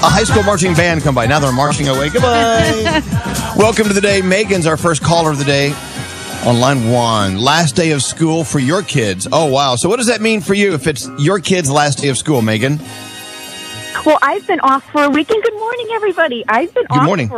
a high school marching band come by. Now they're marching away. Goodbye. Welcome to the day. Megan's our first caller of the day on line 1. Last day of school for your kids. Oh, wow. So what does that mean for you if it's your kid's last day of school, Megan? Well, I've been off for a weekend. Good morning, everybody. I've been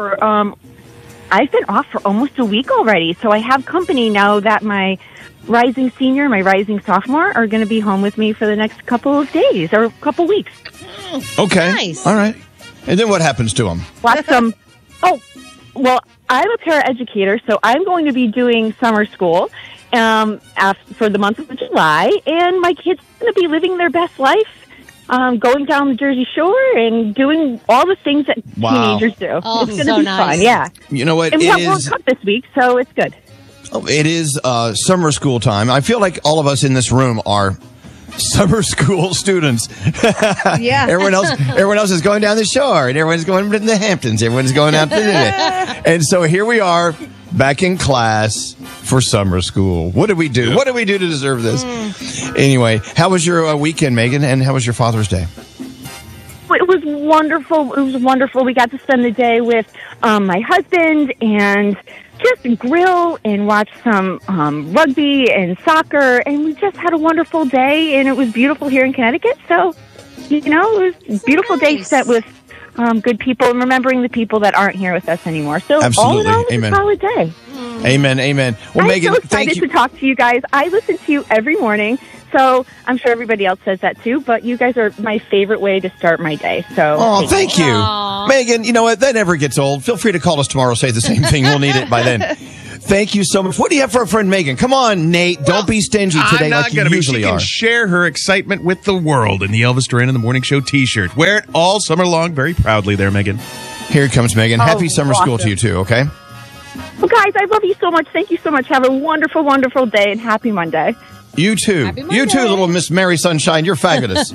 off for almost a week already. So I have company now that my rising senior and my rising sophomore are going to be home with me for the next couple of days or couple weeks. Okay. Nice. All right. And then what happens to them? Watch them. Oh, well, I'm a paraeducator, so I'm going to be doing summer school for the month of July, and my kids are going to be living their best life, going down the Jersey Shore and doing all the things that teenagers do. Oh, it's going to so be nice. fun, yeah. You know what? And we have World Cup this week, so it's good. It is summer school time. I feel like all of us in this room are summer school students. Yeah. Everyone else is going down the shore, and everyone's going to the Hamptons. Everyone's going out to and so here we are back in class for summer school. What did we do? What did we do to deserve this? Anyway, how was your weekend, Megan, and how was your Father's Day? It was wonderful. It was wonderful. We got to spend the day with my husband and just grill and watch some rugby and soccer, and we just had a wonderful day, and it was beautiful here in Connecticut. So, it was a beautiful day spent with good people and remembering the people that aren't here with us anymore. So, all in all, it was a solid day. Amen. Well, I'm Megan, so excited to talk to you guys. I listen to you every morning. So I'm sure everybody else says that too, but you guys are my favorite way to start my day. So thank you. Aww. Megan, you know what? That never gets old. Feel free to call us tomorrow. Say the same thing. We'll need it by then. Thank you so much. What do you have for our friend Megan? Come on, Nate. Don't be stingy today like you usually She are. can share her excitement with the world in the Elvis Duran in the Morning Show T-shirt. Wear it all summer long very proudly there, Megan. Here comes Megan. Happy summer school to you too, okay? Well, guys, I love you so much. Thank you so much. Have a wonderful, wonderful day and happy Monday. You too. Happy You too, Monday. little Miss Mary Sunshine. You're fabulous.